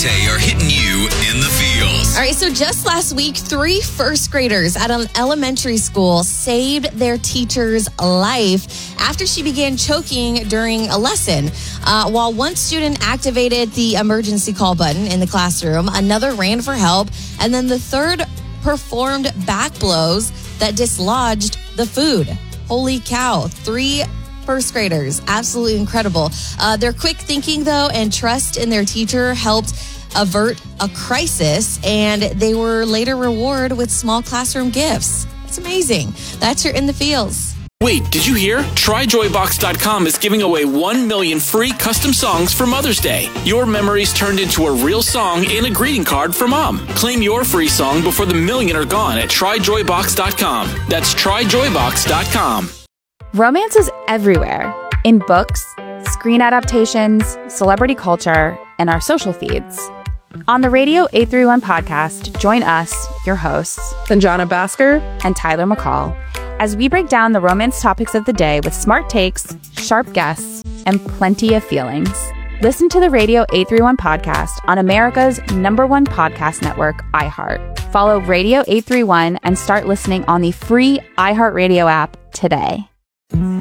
say are hitting you in the feels. All right, so just last week, 3 first graders at an elementary school saved their teacher's life after she began choking during a lesson. While one student activated the emergency call button in the classroom, another ran for help, and then the third performed back blows that dislodged the food. Holy cow, 3 first graders. Absolutely incredible. Their quick thinking, though, and trust in their teacher helped avert a crisis, and they were later rewarded with small classroom gifts. It's amazing. That's your In the Feels. Wait, did you hear? TryJoyBox.com is giving away 1 million free custom songs for Mother's Day. Your memories turned into a real song and a greeting card for Mom. Claim your free song before the million are gone at TryJoyBox.com. That's TryJoyBox.com. Romance is everywhere, in books, screen adaptations, celebrity culture, and our social feeds. On the Radio 831 podcast, join us, your hosts, Sanjana Bhaskar and Tyler McCall, as we break down the romance topics of the day with smart takes, sharp guests, and plenty of feelings. Listen to the Radio 831 podcast on America's #1 podcast network, iHeart. Follow Radio 831 and start listening on the free iHeartRadio app today.